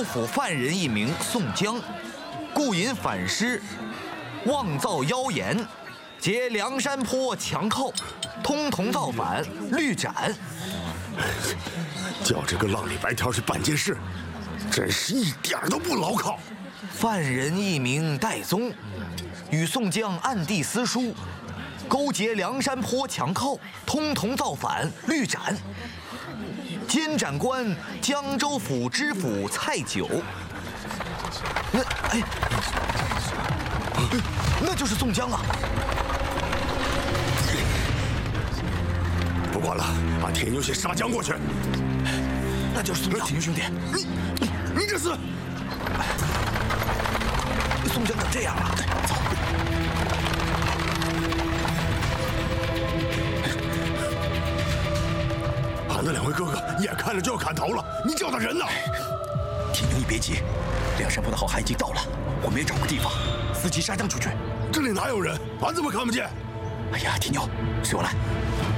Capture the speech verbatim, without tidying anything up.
府犯人一名宋江，故引反诗，妄造妖言，劫梁山坡强寇，通通造反，律斩。 叫这个浪里白条去办件事，真是一点都不牢靠。 犯人一名戴宗，与宋江暗地私书，勾结梁山坡强寇，通通造反，律斩。监斩官江州府知府蔡九。那哎，那就是宋江啊！ 不管了，把铁牛血杀江过去。 那就是宋江，铁牛兄弟， 你你你这是？ 宋江怎么这样啊？走。 俺那两位哥哥眼看着就要砍头了，你叫他人呢？ 铁牛，你别急，梁山泊的好汉已经到了，我们也找个地方伺机杀将出去。 这里哪有人？俺怎么看不见？ 哎呀，铁牛，随我来。